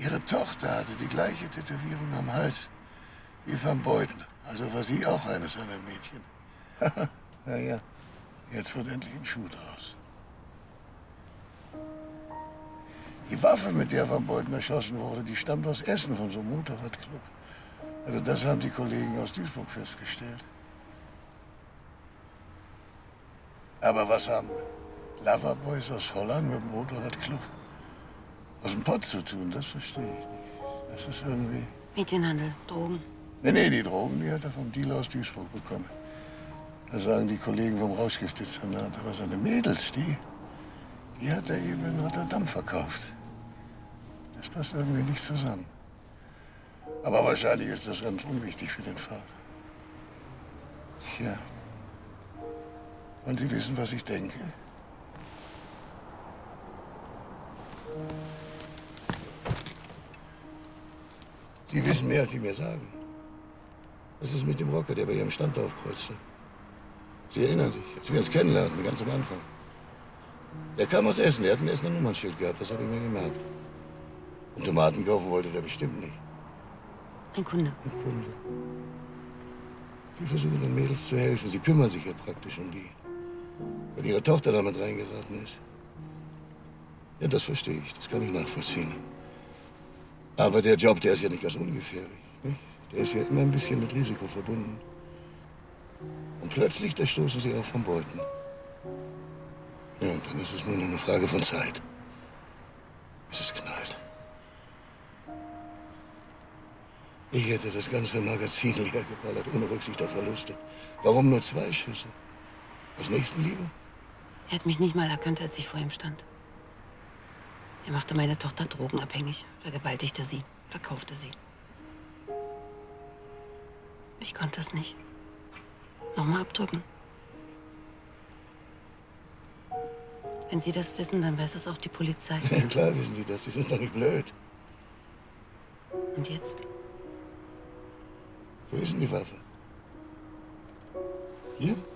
Ihre Tochter hatte die gleiche Tätowierung am Hals wie Van Beuten. Also war sie auch eines seiner Mädchen. Naja, jetzt wird endlich ein Schuh draus. Die Waffe, mit der Van Beuten erschossen wurde, die stammt aus Essen von so einem Motorradclub. Also das haben die Kollegen aus Duisburg festgestellt. Aber was haben Loverboys aus Holland mit dem Motorradclub aus dem Pott zu tun? Das verstehe ich nicht. Das ist irgendwie... Mädchenhandel, Drogen. Nee, die Drogen, die hat er vom Dealer aus Duisburg bekommen. Das sagen die Kollegen vom Rauschgiftdezernat. Aber seine Mädels, die hat er eben in Rotterdam verkauft. Das passt irgendwie nicht zusammen. Aber wahrscheinlich ist das ganz unwichtig für den Fall. Tja. Wollen Sie wissen, was ich denke? Sie wissen mehr, als Sie mir sagen. Was ist mit dem Rocker, der bei Ihrem Stand aufkreuzte? Sie erinnern sich, als wir uns kennenlernten, ganz am Anfang. Der kam aus Essen, der hat ein Essener Nummernschild gehabt, das habe ich mir gemerkt. Und Tomaten kaufen wollte der bestimmt nicht. Ein Kunde. Ein Kunde. Sie versuchen den Mädels zu helfen, Sie kümmern sich ja praktisch um die. Weil Ihre Tochter damit reingeraten ist. Ja, das verstehe ich, das kann ich nachvollziehen. Aber der Job, der ist ja nicht ganz ungefährlich. Nicht? Der ist ja immer ein bisschen mit Risiko verbunden. Und plötzlich, da stoßen Sie auf Van Beuten. Ja, und dann ist es nur noch eine Frage von Zeit, bis es knallt. Ich hätte das ganze Magazin leer geballert, ohne Rücksicht auf Verluste. Warum nur 2 Schüsse? Aus Nächstenliebe? Er hat mich nicht mal erkannt, als ich vor ihm stand. Er machte meine Tochter drogenabhängig, vergewaltigte sie, verkaufte sie. Ich konnte es nicht. Nochmal abdrücken. Wenn Sie das wissen, dann weiß es auch die Polizei. Ja, klar wissen Sie das. Sie sind doch nicht blöd. Und jetzt? Wo ist denn die Waffe? Hier?